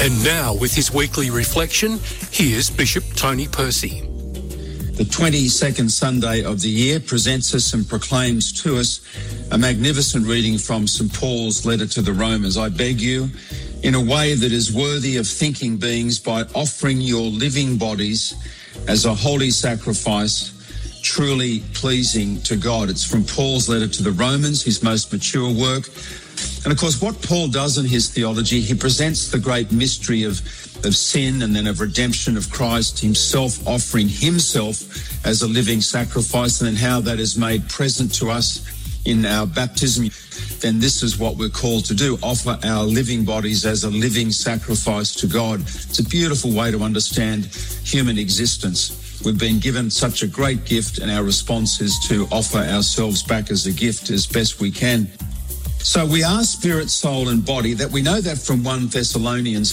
And now, with his weekly reflection, here's Bishop Tony Percy. The 22nd Sunday of the year presents us and proclaims to us a magnificent reading from St. Paul's letter to the Romans. I beg you, in a way that is worthy of thinking beings, by offering your living bodies as a holy sacrifice, truly pleasing to God. It's from Paul's letter to the Romans, his most mature work. And of course, what Paul does in his theology, he presents the great mystery of sin and then of redemption of Christ, himself offering himself as a living sacrifice, and then how that is made present to us in our baptism. Then this is what we're called to do, offer our living bodies as a living sacrifice to God. It's a beautiful way to understand human existence. We've been given such a great gift, and our response is to offer ourselves back as a gift as best we can. So we are spirit, soul and body. That we know that from 1 Thessalonians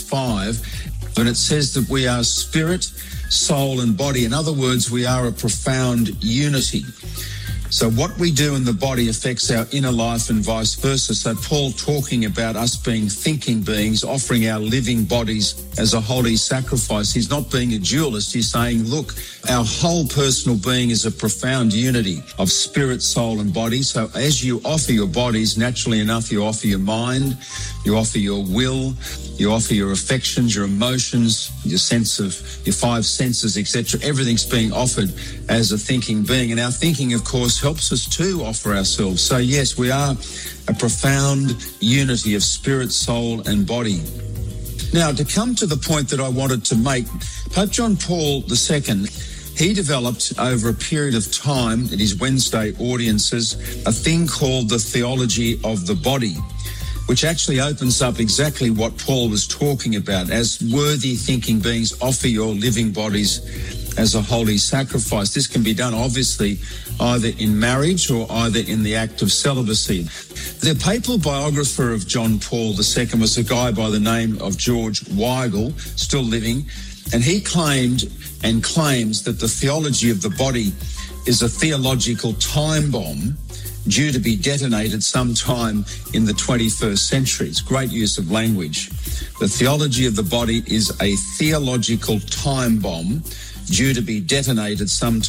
5, when it says that we are spirit, soul and body. In other words, we are a profound unity. So what we do in the body affects our inner life and vice versa. So Paul, talking about us being thinking beings, offering our living bodies as a holy sacrifice, he's not being a dualist. He's saying, look, our whole personal being is a profound unity of spirit, soul and body. So as you offer your bodies, naturally enough, you offer your mind, you offer your will, you offer your affections, your emotions, your sense of your five senses, etc. Everything's being offered as a thinking being. And our thinking, of course, helps us to offer ourselves. So yes, we are a profound unity of spirit, soul and body. Now, to come to the point that I wanted to make, Pope John Paul II, he developed over a period of time at his Wednesday audiences a thing called the theology of the body, which actually opens up exactly what Paul was talking about. As worthy thinking beings, offer your living bodies as a holy sacrifice. This can be done, obviously, either in marriage or either in the act of celibacy. The papal biographer of John Paul II was a guy by the name of George Weigel, still living, and he claimed and claims that the theology of the body is a theological time bomb due to be detonated sometime in the 21st century. It's great use of language. The theology of the body is a theological time bomb due to be detonated sometime